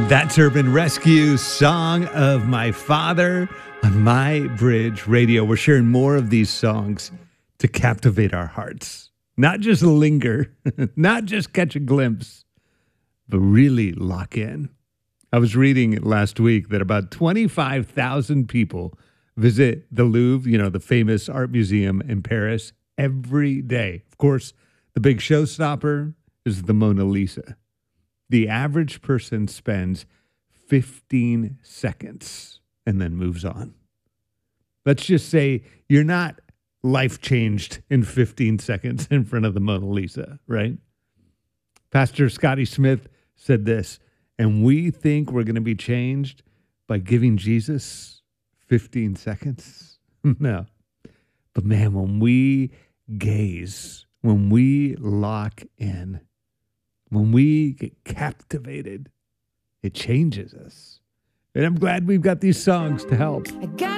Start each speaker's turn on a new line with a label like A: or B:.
A: That's Urban Rescue, Song of My Father on My Bridge Radio. We're sharing more of these songs to captivate our hearts. Not just linger, not just catch a glimpse, but really lock in. I was reading last week that about 25,000 people visit the Louvre, the famous art museum in Paris, every day. Of course, the big showstopper is the Mona Lisa. The average person spends 15 seconds and then moves on. Let's just say you're not life changed in 15 seconds in front of the Mona Lisa, right? Pastor Scotty Smith said this, and we think we're going to be changed by giving Jesus 15 seconds. No. But man, when we gaze, when we lock in, when we get captivated, it changes us. And I'm glad we've got these songs to help.